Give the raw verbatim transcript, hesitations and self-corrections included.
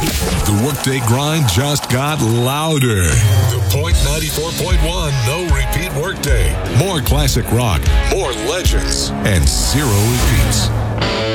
The workday grind just got louder. The Point ninety-four point one no repeat workday. More classic rock, more legends, and zero repeats.